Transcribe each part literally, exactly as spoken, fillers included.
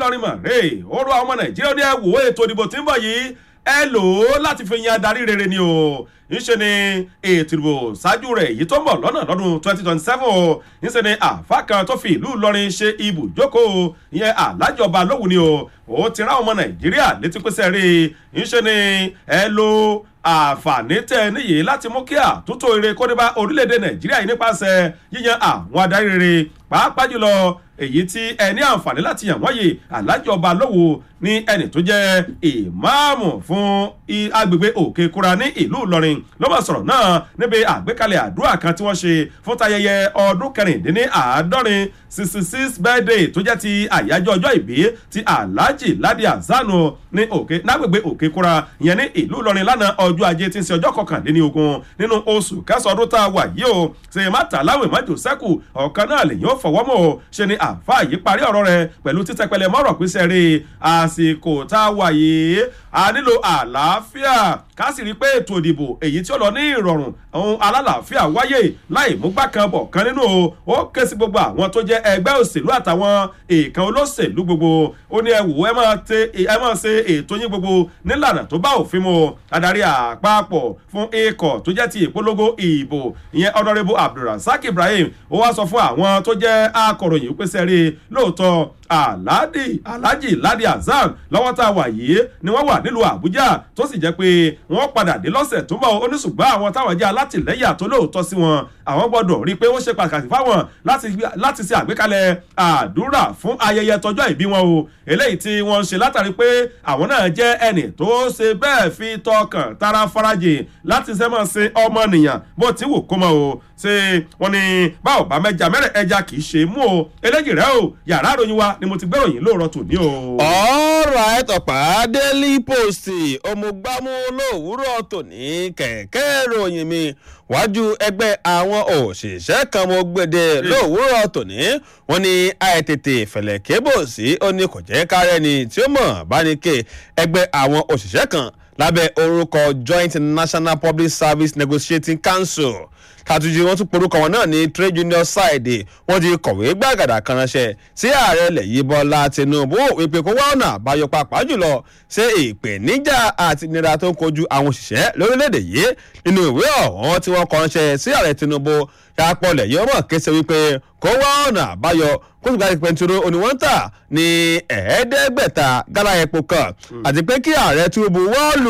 Ìlọrin mọ̀ rè ó rọ ọmọ Nàìjíríà ní ẹ wò ètò ìdìbò tí ń bọ̀ yìí ẹ lò ó láti fi yan adarí rere ni o ńṣe ni ètò ìdìbò ṣáájú rẹ̀ èyí tó ń bọ̀ lọ́nà lọ́dún twenty twenty seven o ńṣe ni àfa kan tó fi ìlú Ìlọrin ṣe ibùjókòó ìyẹn Alhaji Balógun ni o ó ti rá ọmọ Nàìjíríà létí pèsè rí ńṣe ni ẹ lo àǹfààní tẹ níyì láti mú kí àtúntò ire kó dé bá orílẹ̀-èdè Nàìjíríà yìí nípasẹ̀ yíyan àwọn adarí rere pàápàá jùlọ èyí tí ẹ ní àǹfààní láti yàn wọ́n yìí Alhaji Balógun ní ẹni tó jẹ́ ìmáàmù fún agbègbè Òkè Kúra ní ìlú Ìlọrin ló máa sọ̀rọ̀ náà níbi àgbékalẹ̀ àdúrà kan tí wọ́n ṣe fún tayẹyẹ ọdún kẹrìndínláàádọ́rin sixty six birthday tó jẹ́ ti àyájọ́ ọjọ́ ìbí ti Alhaji Ladi Hasan ní òkè lágbègbè Òkè Kúra ìyẹn ní ìlú Ìlọrin lánàá ọjọ́ ajé tí ń ṣe ọjọ́ kọkànlélógún nínú oṣù kẹsàn-án ọdún tá a wà yìí o ṣe má tà láwìn má jò sẹ́kù ọ̀kan náà lèyìn ó fọwọ́ mọ́ ṣe ni àfáà yìí parí ọ̀rọ̀ rẹ̀ pẹ̀lú títẹpẹlẹ mọ́rọ̀ pínṣẹ́ rí àsìkò tá a wà yìí a nílò àlàáfíà ká sì rí pé ètò ìdìbò èyí tí ó lọ ní ìrọ̀rùn ohun alálàáfíà wáyé láì mú gbàkan bọ̀ kan nínú o ó ké sí gbogbo àwọn tó jẹ́ ẹgbẹ́ òṣèlú àtàwọn èèkàn olóṣèlú gbogbo ó ní ẹ wò ẹ máa tẹ ẹ máa ṣe ètò yín gbogbo nílànà tó bá òfin mu adarí àpapọ̀ fún ikọ̀ tó jẹ́ ti ìpolongo ìbò ìyẹn Honourable Abdulrasaq Ibrahim ó wá sọ fún àwọn tó jẹ́ akọ̀ròyìn pèsè rí lóòótọ́ Alhaji Alhaji Ladi Hasan lọ́wọ́ tá a wà yìí ni wọ́n wà nílùú Àbújá tó sì jẹ́ pé wọ́n padà dé lọ́sẹ̀ tó bọ̀ ó ní ṣùgbọ́n àwọn táwọn jẹ́ alátìlẹ́yìn àtolóòótọ́ sí wọn àwọn gbọ́dọ̀ rí i pé ó ṣe pàtàkì fáwọn láti láti ṣe àgbékalẹ̀ àdúrà fún ayẹyẹ tọjọ́ ìbí wọn o eléyìí tí wọ́n ń ṣe látàrí pé àwọn náà jẹ́ ẹni tó ṣe bẹ́ẹ̀ fi tọkàn tara farajìn láti ṣe máa ṣe ọmọnìyàn bó ti wù kó mọ́ o ṣe wọ́n ní báwo bá mẹ́ja mẹ́rẹ̀ ẹja kì í ṣe mú o eléyìí rẹ o yàrá ìròyìn wa ni mo ti gbéròyìn lóòrọ̀ tòní o. ọ̀rọ̀ ẹ̀tọ̀pá Daily Post òmùgbámú lówùúrọ̀ tòní kẹ̀kẹ́ ìròyìn mi wájú ẹgbẹ́ àwọn òṣìṣẹ́ kan mo gbèdé lówùúrọ̀ tòní wọ́n ní àìtètè fẹ̀lẹ̀ kébò sí ó ní kò jẹ́ kárẹ́ ni tí ó mọ̀ bá ní ké ẹgbẹ́ àwọn òṣìṣẹ́ kan lábẹ́ orúkọ Joint National Public Service Negotiating Council kàtúnjì wọn tún porúkọ wọn náà ní trade union side wọn ti kọ̀wé gbàgàdà kan ránṣẹ́ sí ààrẹ ilẹ̀ yìí Bọ́lá Tinubu ìpè kó wá ọ̀nà àbáyọ pàápàá jùlọ ṣe ìpèníjà àti ìnira tó ń kojú àwọn òṣìṣẹ́ lórílẹ̀‐èdè yìí nínú ìwé ọ̀hún tí wọ́n kọ ránṣẹ́ sí ààrẹ Tinubu yàpọ̀lẹ̀ yìí ọmọ kése wípé kó wá ọ̀nà àbáyọ kó sì gba ìpẹ̀ntúró oníwọ̀ntà ní ẹ̀ẹ́dẹ́gbẹ̀ta gálà epo kan àti pé kí ààrẹ Tinubu wọ́ọ̀lù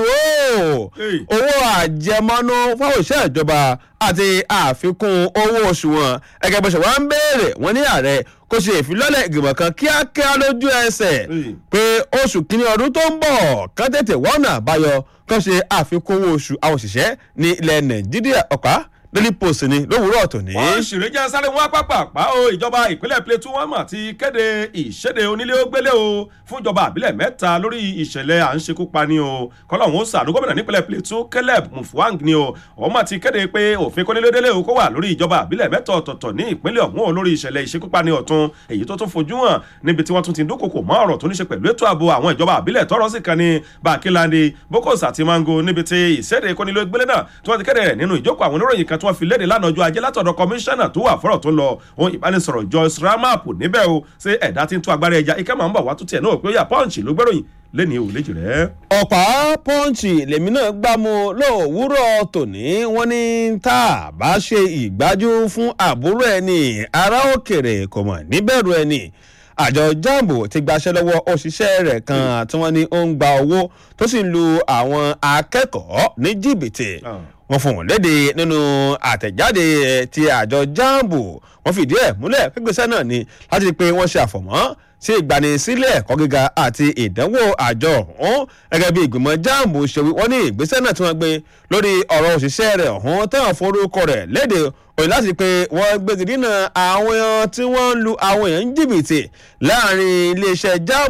owó àjẹmọ́nú fáwọn òṣìṣẹ́ ìjọba àti àfikún owó oṣù wọn ẹgbẹ́ bó ṣe wá ń béèrè wọn ní ààrẹ kó ṣe ìfilọ́lẹ̀ ìgbìmọ̀ kan kíákíá lójú ẹsẹ̀ pé oṣù kìíní ọdún tó ń bọ̀ kán tètè wọ́nà àbáyọ kán ṣe àfikún owó oṣù àwọn òṣìṣẹ́ ní ilẹ̀ Nàìjíríà ọ̀pá Daily Post ni lówùúrọ̀ tòní. wọ́n ṣèrè jẹ́ sáré wọn pápápá o ìjọba ìpínlẹ̀ Plateau wọn mà ti kéde ìṣèdè onílé ó gbélé o fún ìjọba àbílẹ̀ mẹ́ta lórí ìṣẹ̀lẹ̀ à ń ṣekú pani o kọ́lọ́hún ó ṣàánú gómìnà nípínlẹ̀ Plateau Caleb Mutfwang ni o wọ́n mà ti kéde pé òfin kónílódélé o kó wà lórí ìjọba àbílẹ̀ mẹ́ta ọ̀tọ̀ọ̀tọ̀ ní ìpínlẹ̀ ọ̀hún o lórí ìṣẹ̀lẹ̀ ìṣekúpani ọ̀tún èyí tó tún fojú hàn níbi tí wọ́n tún ti dúnkòkò mọ́ ọ̀rọ̀ tó ní ṣe pẹ̀lú ètò ààbò àwọn ìjọba àbílẹ̀ tọ́rọ̀ sì kan ní Bakilande Bokos àti Mango níbi tí ìṣèdè kónílógbélé náà tí wọ́n ti kéde rẹ̀ nínú ìjókòó àwọn oníròyìn kan tí wọ́n fi léde lánàá ọjọ́ ajé látọ̀dọ̀ kọmíṣánná tó wà fọ́rọ̀ tó lọ ohun ìbánisọ̀rọ̀ Joyce Ramap níbẹ̀ o ṣé ẹ̀dá tí ń tún agbára ẹja ike máa ń bọ̀ wá tún tiẹ̀ náà pé ó yà Punch ló gbéròyìn lẹ́ni ò léjì rẹ̀. ọ̀pá Punch lèmi náà gbámú lówùúrọ̀ tòní wọ́n ní tá a bá ṣe ìgbájú fún àbúrò ẹni ará òkèrè kò mọ̀ níbẹ̀rù ẹni àjọ jambo ti gbaṣẹ́ lọ́wọ́ òṣìṣẹ́ rẹ̀ kan tí wọ́n ní ó ń gba owó tó sì ń lu àwọn akẹ́kọ̀ọ́ ní jìbìtì wọ́n fún wọn léde nínú àtẹ̀jáde ti àjọ jambo wọ́n fìdí ẹ̀ múlẹ̀ pípẹ́sẹ́ náà ni láti rí i pé wọ́n ṣe àfọ̀mọ́ sí ìgbanisílẹ̀ ẹ̀kọ́ gíga àti ìdánwò àjọ ọ̀hún gẹ́gẹ́ bí ìgbìmọ̀ jambo ṣe wí wọ́n ní ìgbésẹ̀ náà tí wọ́n gbé lórí ọ̀rọ̀ òṣìṣẹ́ rẹ̀ ọ̀hún táwọn forúkọ rẹ̀ léde òyìn láti pé wọ́n gbégi dínà àwọn tí wọ́n ń lu àwọn èèyàn ń jìbìtì láàrin iléeṣẹ́ jambo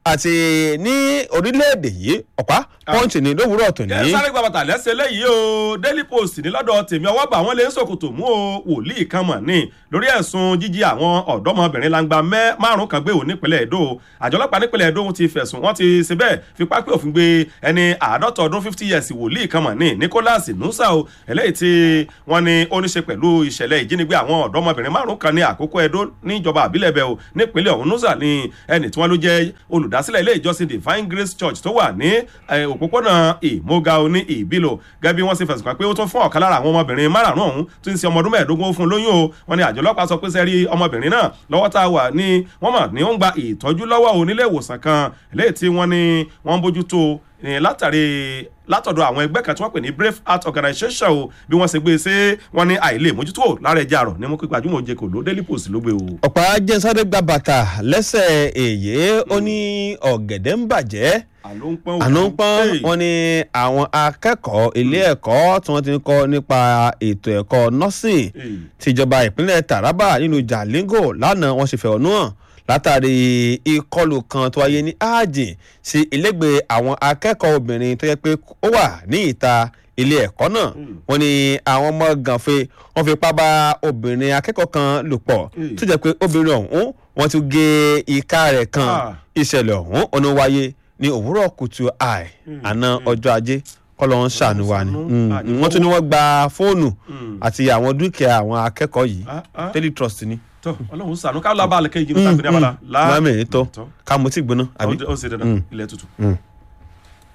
àti ní orílẹ̀-èdè yìí ọ̀pá pọ́ǹchì ní lówùúrọ̀ tòní. ẹ sáré gba bàtà lẹ́sẹ̀ lẹ́yìn o Daily Post ní lọ́dọ̀ tèmi ọwọ́ bá wọn lè ń sòkòtò mú o wòlíì kan mọ̀ ní lórí ẹ̀sùn jíjí àwọn ọ̀dọ́mọbìnrin langba márùn kan gbé òun nípínlẹ̀ Èdó àjọ ọlọ́pàá nípínlẹ̀ Èdó ti fẹ̀sùn wọ́n ti ṣe bẹ́ẹ̀ fi pápẹ́ òfin gbé ẹni àádọ́ta ọdún fifty years wòlíì kan mọ̀ ní Nicholas Nusa o eléyìí tí wọ́n ní ó ní ṣe pẹ̀lú ìṣẹ̀lẹ̀ ìjínigbé àwọn ọ̀dọ́mọbìnrin márùn kan ní àkókò Èdó níjọba àbílẹ̀ bẹ̀ o nípínlẹ̀ ọ̀hún Nusa ní ẹni tí wọ́n ló jẹ́ olùdásílẹ̀ ilé ìjọsìn Divine Grace Church tó wà ní òpópónà ìmọ̀gá oní ìbílò gẹ́gẹ́ bí wọ́n ṣe fẹ̀sùn kàn pé ó tún fún ọ̀kan lára àwọn ọmọbìnrin márùn-ún ọ̀hún tó ń ṣe ọmọ ọdún mẹ́ẹ̀ẹ́dógún fún lóyún o wọ́n ní àjọ ọlọ́pàá sọ pé sẹ́rí ọmọbìnrin náà lọ́wọ́ tá a wà ní wọ́n mọ̀ ní ó ń gba ìtọ́jú lọ́wọ́ onílé ìwòsàn kan eléyìí tí wọ́n ní wọ́n ń bójútó látàrí látọ̀dọ̀ àwọn ẹgbẹ́ kan tí wọ́n pè ní Brave Heart Organization o bí wọ́n ṣe gbé e ṣe wọ́n ní àìlè mójútó lára ẹja àrọ̀ ní mú pípa jùmọ̀ oje kò ló Daily Post ló gbé o. ọ̀pá jẹ́nsáré gba bàtà lẹ́sẹ̀ èyí ó ní ọ̀gẹ̀dẹ̀ ń bàjẹ́ àná ń pọ́n wọn ni àwọn akẹ́kọ̀ọ́ ilé ẹ̀kọ́ tí wọ́n ti ń kọ́ nípa ètò ẹ̀kọ́ nursing tìjọba ìpínlẹ̀ Taraba nínú Jalingo lánàá wọ́n ṣe fẹ̀hónú hàn látàrí ìkọlù kan tó wáyé ní Ajin sí ilégbèé àwọn akẹ́kọ̀ọ́ obìnrin tó yẹ pé ó wà ní ìta ilé ẹ̀kọ́ náà wọ́n ní àwọn ọmọ gànfẹ́ wọ́n fipá bá obìnrin akẹ́kọ̀ọ́ kan lò pọ̀ tó jẹ́ pé obìnrin ọ̀hún wọ́n tún gé ìka rẹ̀ kan ìṣẹ̀lẹ̀ ọ̀hún ọ̀nà wáyé ní òwúrọ̀ kùtù àì àná ọjọ́ ajé kọ́lọ́ ń ṣàánú wa ni wọ́n tún ní wọ́n gba fóònù àti àwọn dúkìá àwọn akẹ́kọ̀ọ́ yìí Daily Trust ni. tọ́ Ọlọ́run ṣàánú ká lábàá lẹ́kẹ́ yìí ní káfíńdé abala. láàmì ètò ká mo ti gbóná àbí. ó ṣe dandan ilẹ̀ tutù.